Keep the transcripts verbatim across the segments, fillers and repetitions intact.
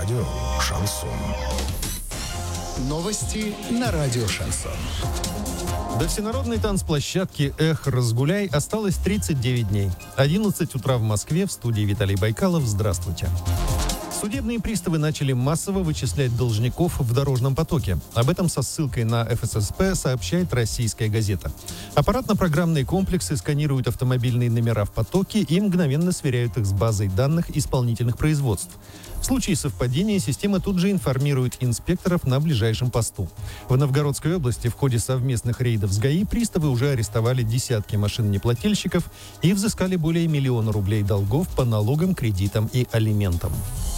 Радио «Шансон». Новости на радио «Шансон». До всенародной танцплощадки «Эх, разгуляй» осталось тридцать девять дней. одиннадцать утра в Москве, в студии Виталий Байкалов. Здравствуйте. Судебные приставы начали массово вычислять должников в дорожном потоке. Об этом со ссылкой на эф эс эс пэ сообщает «Российская газета». Аппаратно-программные комплексы сканируют автомобильные номера в потоке и мгновенно сверяют их с базой данных исполнительных производств. В случае совпадения система тут же информирует инспекторов на ближайшем посту. В Новгородской области в ходе совместных рейдов с ГАИ приставы уже арестовали десятки машин неплательщиков и взыскали более миллиона рублей долгов по налогам, кредитам и алиментам.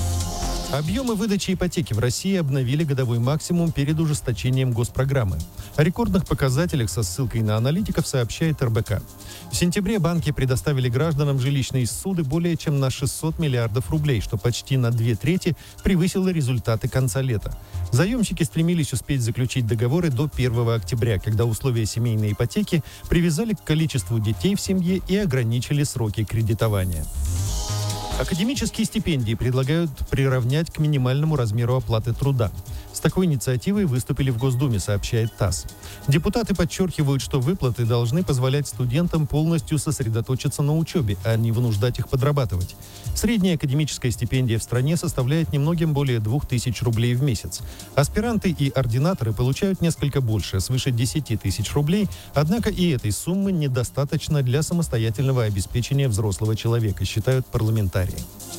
Объемы выдачи ипотеки в России обновили годовой максимум перед ужесточением госпрограммы. О рекордных показателях со ссылкой на аналитиков сообщает эр бэ ка. В сентябре банки предоставили гражданам жилищные ссуды более чем на шестьсот миллиардов рублей, что почти на две трети превысило результаты конца лета. Заемщики стремились успеть заключить договоры до первого октября, когда условия семейной ипотеки привязали к количеству детей в семье и ограничили сроки кредитования. Академические стипендии предлагают приравнять к минимальному размеру оплаты труда. С такой инициативой выступили в Госдуме, сообщает ТАСС. Депутаты подчеркивают, что выплаты должны позволять студентам полностью сосредоточиться на учебе, а не вынуждать их подрабатывать. Средняя академическая стипендия в стране составляет немногим более двух тысяч рублей в месяц. Аспиранты и ординаторы получают несколько больше, свыше десяти тысяч рублей, однако и этой суммы недостаточно для самостоятельного обеспечения взрослого человека, считают парламентарии.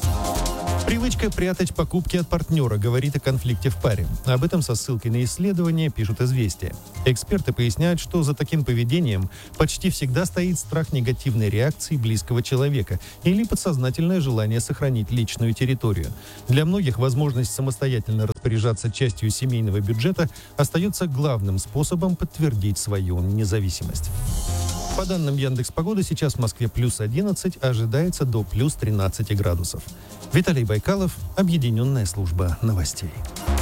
Привычка прятать покупки от партнера говорит о конфликте в паре. Об этом со ссылкой на исследования пишут «Известия». Эксперты поясняют, что за таким поведением почти всегда стоит страх негативной реакции близкого человека или подсознательное желание сохранить личную территорию. Для многих возможность самостоятельно распоряжаться частью семейного бюджета остается главным способом подтвердить свою независимость. По данным Яндекс.Погоды, сейчас в Москве плюс одиннадцать, ожидается до плюс тринадцати градусов. Виталий Байкалов, Объединенная служба новостей.